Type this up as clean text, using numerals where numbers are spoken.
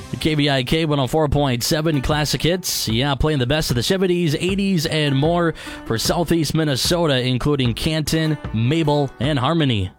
KVIK 104.7 Classic Hits. Yeah, playing the best of the 70s, 80s, and more for Southeast Minnesota, including Canton, Mabel, and Harmony.